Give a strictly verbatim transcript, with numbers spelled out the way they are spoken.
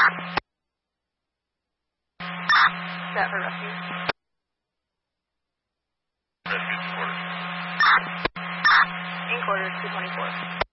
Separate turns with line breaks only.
Set for rescue.
Rescue quarters.
In quarters, two twenty-four.